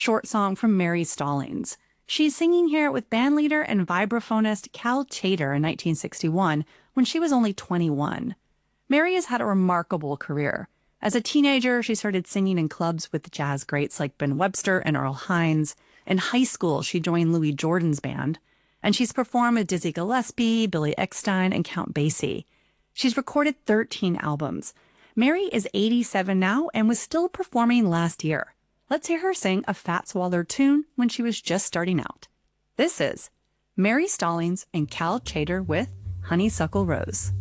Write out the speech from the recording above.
short song from Mary Stallings. She's singing here with bandleader and vibraphonist Cal Tjader in 1961 when she was only 21. Mary has had a remarkable career. As a teenager, she started singing in clubs with jazz greats like Ben Webster and Earl Hines. In high school, she joined Louis Jordan's band, and she's performed with Dizzy Gillespie, Billy Eckstine, and Count Basie. She's recorded 13 albums. Mary is 87 now and was still performing last year. Let's hear her sing a Fats Waller tune when she was just starting out. This is Mary Stallings and Cal Tjader with Honeysuckle Rose.